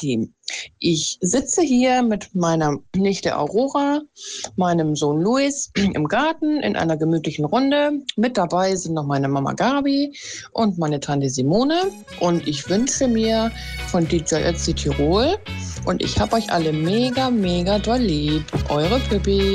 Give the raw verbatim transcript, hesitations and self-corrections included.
Team. Ich sitze hier mit meiner Nichte Aurora, meinem Sohn Luis im Garten in einer gemütlichen Runde. Mit dabei sind noch meine Mama Gabi und meine Tante Simone. Und ich wünsche mir von D J Ötzi Tirol und ich hab euch alle mega, mega doll lieb. Eure Pippi.